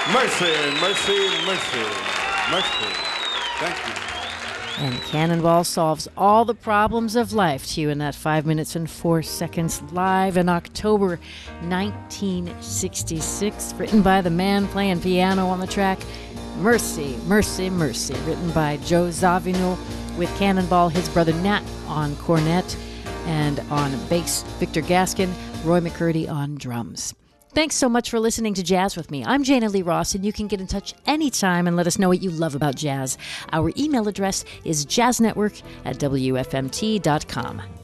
Mercy, mercy, mercy, mercy. Thank you. And Cannonball solves all the problems of life to you in that 5 minutes and 4 seconds, live in October 1966, written by the man playing piano on the track, Mercy, Mercy, Mercy, written by Joe Zawinul, with Cannonball, his brother Nat on cornet, and on bass, Victor Gaskin, Roy McCurdy on drums. Thanks so much for listening to Jazz with me. I'm Jana Lee Ross, and you can get in touch anytime and let us know what you love about jazz. Our email address is jazznetwork@wfmt.com.